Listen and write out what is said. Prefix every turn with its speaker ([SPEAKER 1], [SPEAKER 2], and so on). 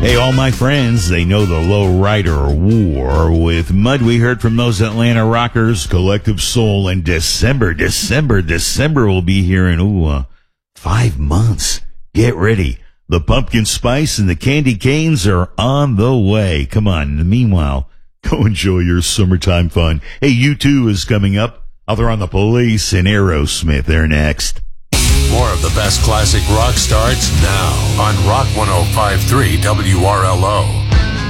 [SPEAKER 1] Hey, all my friends, they know the Lowrider War. With Mud, we heard from those Atlanta rockers, Collective Soul, and December will be here in, 5 months. Get ready. The Pumpkin Spice and the Candy Canes are on the way. Come on. Meanwhile, go enjoy your summertime fun. Hey, U2 is coming up. Out there on the Police and Aerosmith. They're next.
[SPEAKER 2] More of the best classic rock starts now on Rock 105.3 WRLO.